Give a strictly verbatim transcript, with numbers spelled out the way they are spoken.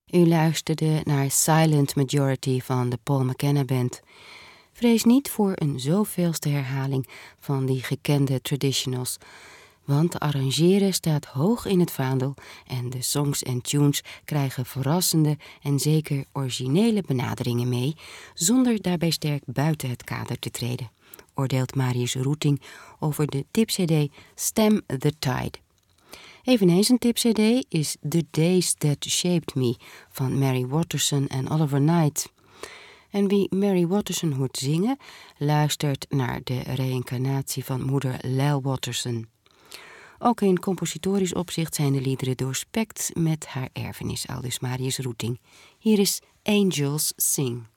U luisterde naar Silent Majority van de Paul McKenna Band. Vrees niet voor een zoveelste herhaling van die gekende traditionals, want arrangeren staat hoog in het vaandel en de songs en tunes krijgen verrassende en zeker originele benaderingen mee, zonder daarbij sterk buiten het kader te treden, oordeelt Marius Roeting over de tipcd Stem the Tide. Eveneens een tipcd is The Days That Shaped Me van Mary Waterson en Oliver Knight. En wie Mary Waterson hoort zingen, luistert naar de reïncarnatie van moeder Lyle Waterson. Ook in compositorisch opzicht zijn de liederen doorspekt met haar erfenis, aldus Marius Roeting. Hier is Angels Sing.